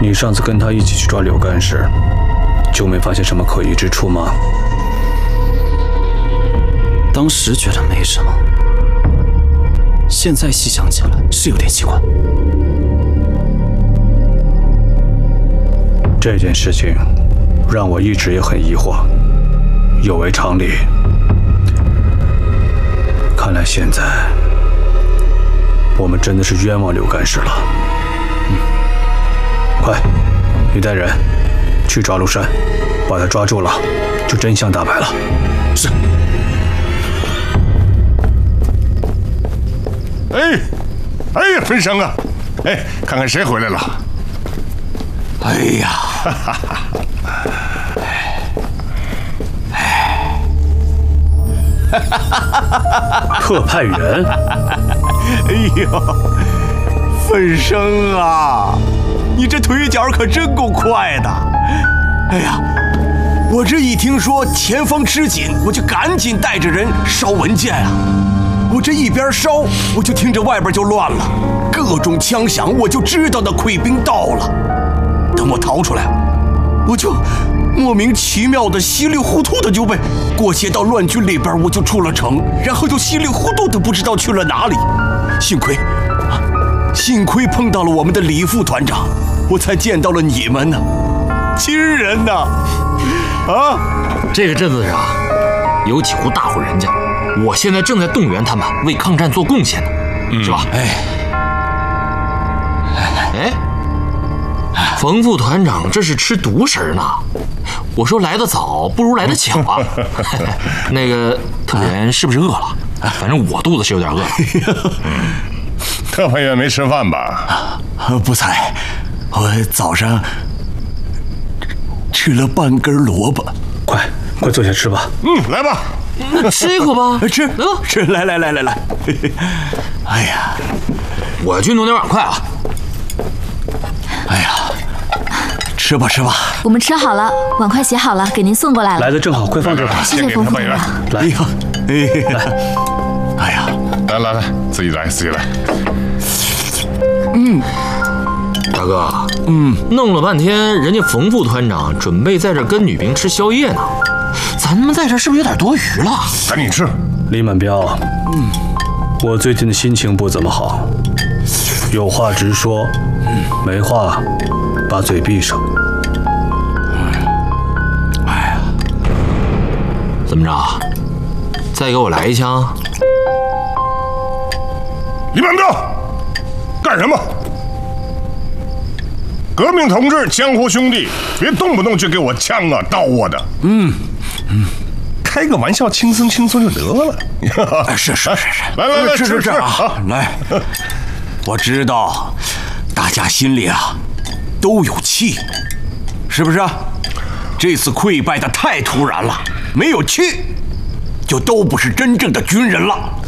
你上次跟他一起去抓柳干时，就没发现什么可疑之处吗？ 当时觉得没什么，现在细想起来是有点奇怪。 这件事情让我一直也很疑惑，有违常理。看来现在我们真的是冤枉柳干事了。快，你带人去抓陆山，把他抓住了，就真相大白了。 是。 哎呀，分生啊！哎，看看谁回来了。 哎呀， 特派员。 哎呦，分生啊，你这腿脚可真够快的。哎呀，我这一听说前方吃紧，我就赶紧带着人烧文件啊。我这一边烧，我就听着外边就乱了，各种枪响，我就知道那溃兵到了。等我逃出来，我就莫名其妙的稀里糊涂的就被过街到乱军里边，我就出了城，然后就稀里糊涂的不知道去了哪里。幸亏碰到了我们的李副团长，我才见到了你们呢，亲人呐！啊， 这个镇子上有几户大户人家，我现在正在动员他们为抗战做贡献呢，是吧？冯副团长这是吃独食呢。我说来得早不如来得巧啊。那个特派员是不是饿了？反正我肚子是有点饿。 特派员没吃饭吧？ 不才，我早上吃了半根萝卜。 快坐下吃吧。 来吧。 吃一口吧。 吃，来。哎呀， 我去弄点碗筷啊。 哎呀，吃吧。 我们吃好了，碗筷洗好了，给您送过来了。 来的正好，快放这吧。 谢谢冯副团长。 来， 来。哎呀， 来，自己来。 大哥，弄了半天，人家冯副团长准备在这跟女兵吃宵夜呢，咱们在这是不是有点多余了？ 赶紧吃。 李满彪，我最近的心情不怎么好，有话直说，没话把嘴闭上。 哎呀， 怎么着？再给我来一枪？ 李满彪，干什么？革命同志，江湖兄弟，别动不动就给我枪啊刀啊的。开个玩笑，轻松就得了。 是。 来， 吃啊！来，我知道大家心里啊都有气，是不是？这次溃败的太突然了，没有气，就都不是真正的军人了。